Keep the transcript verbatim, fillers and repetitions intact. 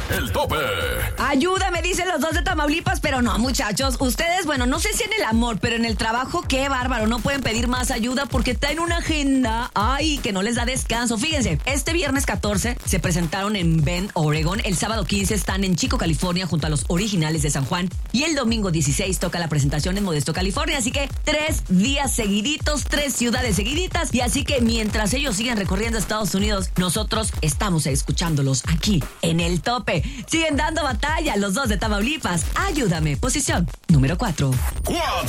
El tope. Ayúdame, dicen los dos de Tamaulipas, pero no, muchachos. Ustedes, bueno, no sé si en el amor, pero en el trabajo, qué bárbaro. No pueden pedir más ayuda porque traen una agenda, ay, que no les da descanso. Fíjense, este viernes catorce se presentaron en Bend, Oregon. El sábado quince están en Chico, California, junto a los Originales de San Juan. Y el domingo dieciséis toca la presentación en Modesto, California. Así que tres días seguiditos, tres ciudades seguiditas. Y así que mientras ellos siguen recorriendo Estados Unidos, nosotros estamos escuchándolos aquí en El Tope. Siguen dando batalla los dos de Tamaulipas. Ayúdame, posición número cuatro. Cuatro.